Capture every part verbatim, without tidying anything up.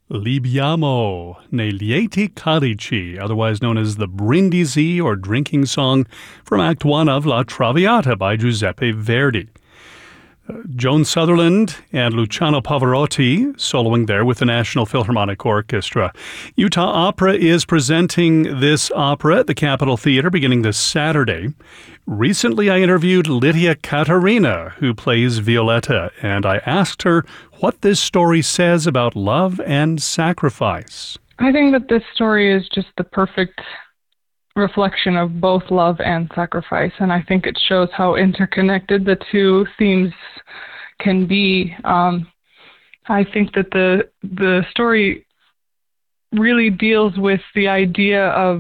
Libiamo, nei lieti calici, otherwise known as the Brindisi or drinking song from Act One of La Traviata by Giuseppe Verdi. Uh, Joan Sutherland and Luciano Pavarotti soloing there with the National Philharmonic Orchestra. Utah Opera is presenting this opera at the Capitol Theater beginning this Saturday. Recently, I interviewed Lydia Catarina, who plays Violetta, and I asked her what this story says about love and sacrifice. I think that this story is just the perfect reflection of both love and sacrifice, and I think it shows how interconnected the two themes can be. Um, I think that the the story really deals with the idea of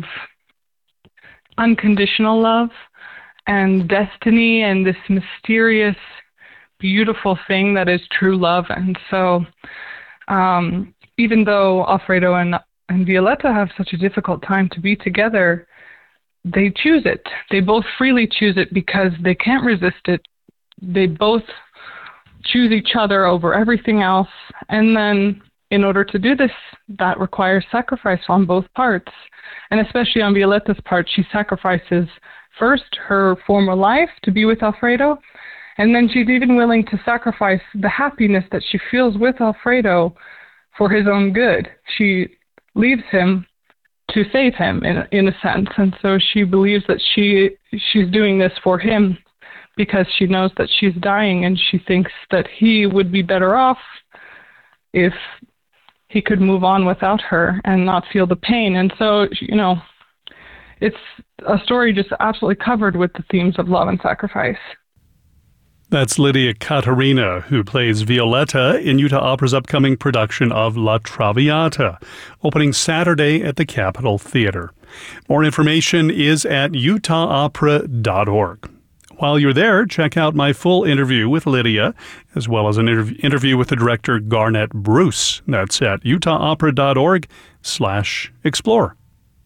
unconditional love and destiny and this mysterious, beautiful thing that is true love. And so um, even though Alfredo and, and Violetta have such a difficult time to be together, they choose it. They both freely choose it because they can't resist it. They both choose each other over everything else. And then in order to do this, that requires sacrifice on both parts. And especially on Violetta's part, she sacrifices first her former life to be with Alfredo, and then she's even willing to sacrifice the happiness that she feels with Alfredo for his own good. She leaves him to save him in, in a sense, and so she believes that she she's doing this for him because she knows that she's dying, and she thinks that he would be better off if he could move on without her and not feel the pain. And so, you know, it's a story just absolutely covered with the themes of love and sacrifice. That's Lydia Catarina, who plays Violetta in Utah Opera's upcoming production of La Traviata, opening Saturday at the Capitol Theater. More information is at utah opera dot org. While you're there, check out my full interview with Lydia, as well as an interv- interview with the director Garnett Bruce. That's at utah opera dot org slash explore.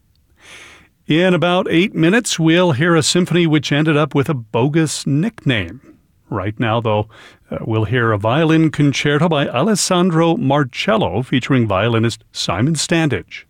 In about eight minutes, we'll hear a symphony which ended up with a bogus nickname. Right now, though, uh, we'll hear a violin concerto by Alessandro Marcello featuring violinist Simon Standage.